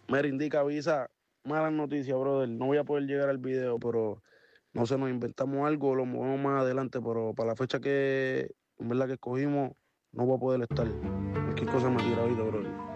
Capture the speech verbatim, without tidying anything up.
Mira, indica, avisa, malas noticias, brother. No voy a poder llegar al video, pero no sé, nos inventamos algo, lo movemos más adelante, pero para la fecha que, en verdad, que escogimos, no voy a poder estar. Cualquier cosa me tira ahorita, brother.